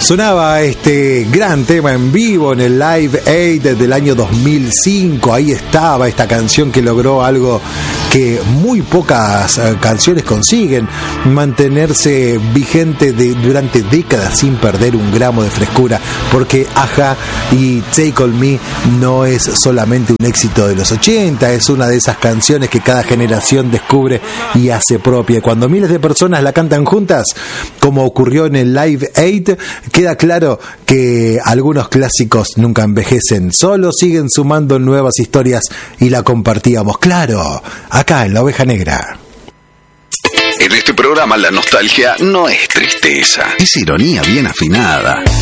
Sonaba este gran tema en vivo en el Live Aid del año 2005. Ahí estaba esta canción que logró algo que muy pocas canciones consiguen: mantenerse vigente durante décadas sin perder un gramo de frescura, porque A-ha y Take On Me no es solamente un éxito de los 80, es una de esas canciones que cada generación descubre y hace propia. Cuando miles de personas la cantan juntas, como ocurrió en el Live Aid, queda claro que algunos clásicos nunca envejecen, solo siguen sumando nuevas historias, y la compartíamos, claro, acá en La Oveja Negra. En este programa la nostalgia no es tristeza, es ironía bien afinada.